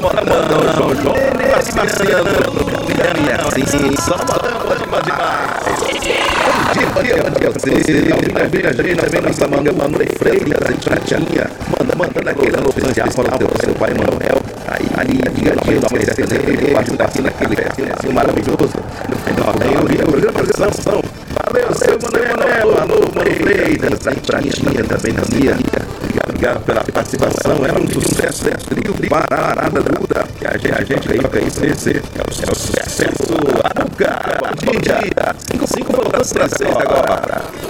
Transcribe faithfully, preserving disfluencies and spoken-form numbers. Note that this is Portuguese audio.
Modão, João João, Marciano, assim, só falando demais. Bom dia, bom dia, você. Alguém viajando também nossa manga, Mano Freire, a gente já tinha, manda, mandando aquele alô especial para o seu pai Manuel. Aí, ali, dia a dia, nós aparecemos aquele, participação daquele assim maravilhoso. Aí eu vi o programa de Sansão. Valeu, seu Manuel, alô, Mano Freire, a pratinha também da minha. Obrigado pela participação, era um sucesso, trio de parada dura, que a gente, a gente aí vai conhecer, é o sucesso, Aruca, bom dia, cinco, cinco voltando para seis agora.